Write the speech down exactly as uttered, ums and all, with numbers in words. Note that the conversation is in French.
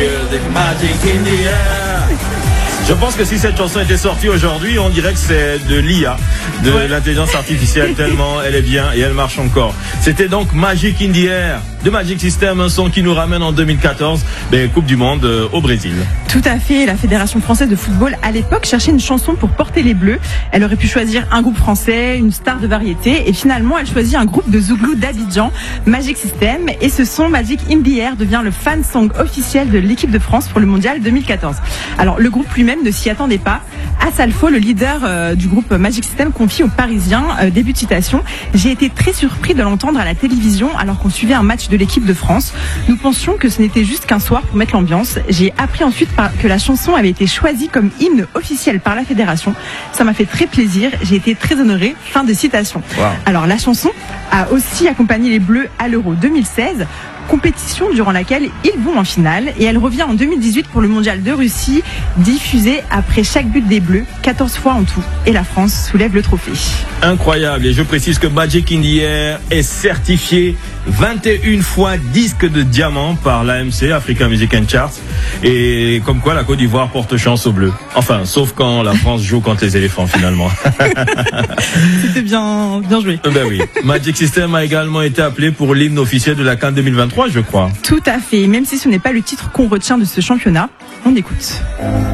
feel the magic in the air. Je pense que si cette chanson était sortie aujourd'hui, on dirait que c'est de l'I A, de ouais. l'intelligence artificielle, tellement elle est bien et elle marche encore. C'était donc Magic in the Air de Magic System, un son qui nous ramène en deux mille quatorze, ben, Coupe du Monde euh, au Brésil. Tout à fait, la Fédération française de football à l'époque cherchait une chanson pour porter les Bleus. Elle aurait pu choisir un groupe français, une star de variété, et finalement elle choisit un groupe de Zouglou d'Abidjan, Magic System, et ce son Magic in the Air devient le fan song officiel de l'équipe de France pour le mondial deux mille quatorze. Alors le groupe lui-même ne s'y attendait pas. Assalfo, le leader euh, du groupe Magic System, confie aux Parisiens, euh, début de citation, « J'ai été très surpris de l'entendre à la télévision alors qu'on suivait un match de l'équipe de France. Nous pensions que ce n'était juste qu'un soir pour mettre l'ambiance. J'ai appris ensuite par, que la chanson avait été choisie comme hymne officiel par la fédération. Ça m'a fait très plaisir. J'ai été très honoré. » Fin de citation. Wow. Alors la chanson a aussi accompagné les Bleus à l'Euro deux mille seize. Compétition durant laquelle ils vont en finale, et elle revient en deux mille dix-huit pour le mondial de Russie, diffusée après chaque but des Bleus, quatorze fois en tout, et la France soulève le trophée. Incroyable, et je précise que Magic in the Air est certifié vingt et une fois disque de diamant par l'A M C, African Music and Charts, et comme quoi la Côte d'Ivoire porte chance aux Bleus. Enfin, sauf quand la France joue contre les éléphants finalement. C'était bien, bien joué. Ben oui, Magic System a également été appelé pour l'hymne officiel de la CAN deux mille vingt-trois, je crois. Tout à fait, même si ce n'est pas le titre qu'on retient de ce championnat, on écoute.